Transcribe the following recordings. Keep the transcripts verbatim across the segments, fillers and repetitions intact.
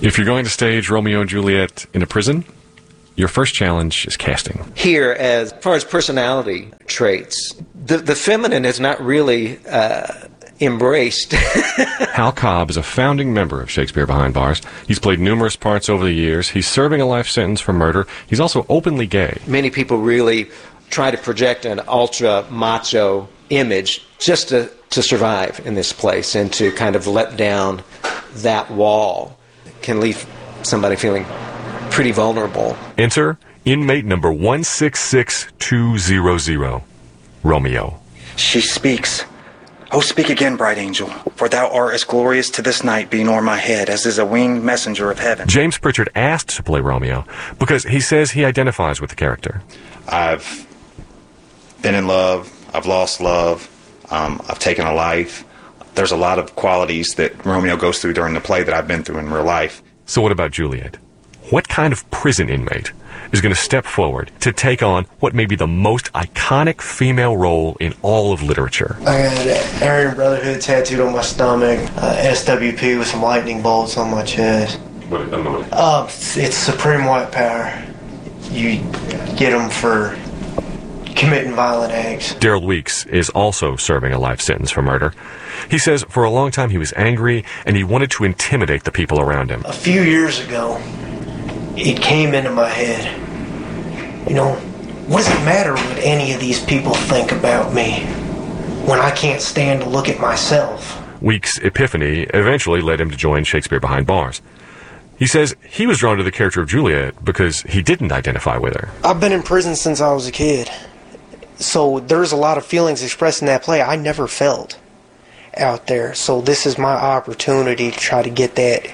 If you're going to stage Romeo and Juliet in a prison, your first challenge is casting. Here, as far as personality traits, the, the feminine is not really uh, embraced. Hal Cobb is a founding member of Shakespeare Behind Bars. He's played numerous parts over the years. He's serving a life sentence for murder. He's also openly gay. Many people really try to project an ultra-macho image just to, to survive in this place, and to kind of let down that wall can leave somebody feeling pretty vulnerable. Enter inmate number one six six two zero zero, Romeo. She speaks. Oh, speak again, bright angel, for thou art as glorious to this night being o'er my head as is a winged messenger of heaven. James Pritchard asked to play Romeo because he says he identifies with the character. I've been in love. I've lost love. Um, I've taken a life. There's a lot of qualities that Romeo goes through during the play that I've been through in real life. So what about Juliet? What kind of prison inmate is going to step forward to take on what may be the most iconic female role in all of literature? I got Aryan Brotherhood tattooed on my stomach, uh, S W P with some lightning bolts on my chest. What, I don't know what uh, it's Supreme White Power. You get them for committing violent acts. Daryl Weeks is also serving a life sentence for murder. He says for a long time he was angry and he wanted to intimidate the people around him. A few years ago, it came into my head, you know, what does it matter what any of these people think about me when I can't stand to look at myself? Weeks' epiphany eventually led him to join Shakespeare Behind Bars. He says he was drawn to the character of Juliet because he didn't identify with her. I've been in prison since I was a kid, so there's a lot of feelings expressed in that play I never felt out there. So this is my opportunity to try to get that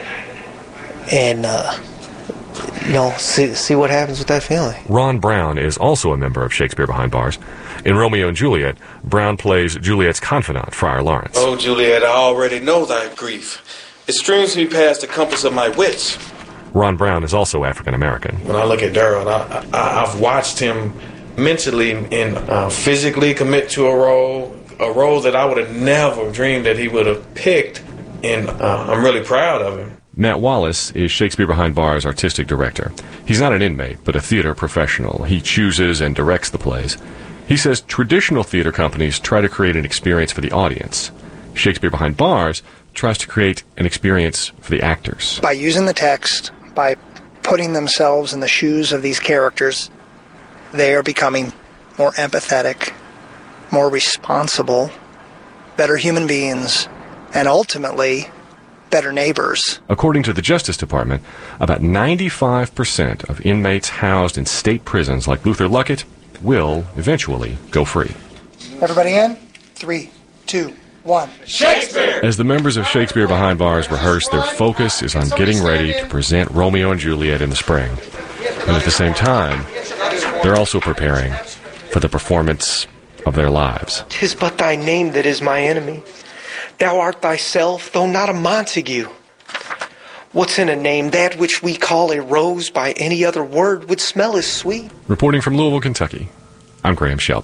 and, uh, you know, see, see what happens with that feeling. Ron Brown is also a member of Shakespeare Behind Bars. In Romeo and Juliet, Brown plays Juliet's confidant, Friar Lawrence. Oh, Juliet, I already know thy grief. It streams me past the compass of my wits. Ron Brown is also African American. When I look at Daryl, I, I, I've watched him mentally and uh, physically commit to a role, a role that I would have never dreamed that he would have picked, and uh, I'm really proud of him. Matt Wallace is Shakespeare Behind Bars' artistic director. He's not an inmate, but a theater professional. He chooses and directs the plays. He says traditional theater companies try to create an experience for the audience. Shakespeare Behind Bars tries to create an experience for the actors. By using the text, by putting themselves in the shoes of these characters, they are becoming more empathetic, more responsible, better human beings, and ultimately better neighbors. According to the Justice Department, about ninety-five percent of inmates housed in state prisons like Luther Luckett will eventually go free. Everybody in? Three, two, one. Shakespeare! As the members of Shakespeare Behind Bars rehearse, their focus is on getting ready to present Romeo and Juliet in the spring. And at the same time, they're also preparing for the performance of their lives. 'Tis but thy name that is my enemy. Thou art thyself, though not a Montague. What's in a name? That which we call a rose by any other word would smell as sweet. Reporting from Louisville, Kentucky, I'm Graham Shelby.